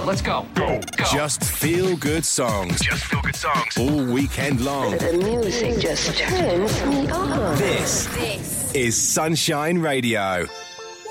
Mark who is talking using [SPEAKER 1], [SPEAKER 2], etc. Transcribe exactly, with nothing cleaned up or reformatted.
[SPEAKER 1] Let's go. Go. Go.
[SPEAKER 2] Just feel good songs.
[SPEAKER 1] Just feel good songs.
[SPEAKER 2] All weekend long.
[SPEAKER 3] The music just turns me on.
[SPEAKER 2] This,
[SPEAKER 4] This
[SPEAKER 2] is Sunshine Radio.